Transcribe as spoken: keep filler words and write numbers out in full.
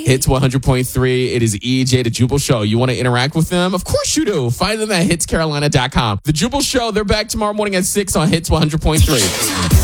Hits one hundred point three. It is E J, the Jubal Show. You want to interact with them? Of course you do. Find them at hits carolina dot com. The Jubal Show, they're back tomorrow morning at six on Hits one hundred point three.